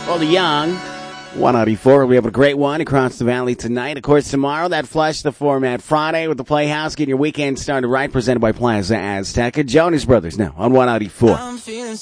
All the young. 194. We'll be able to great one across the valley tonight. Of course, tomorrow, that Flush the Format Friday with the Playhouse. Getting your weekend started right. Presented by Plaza Azteca. Jonas Brothers now on 194.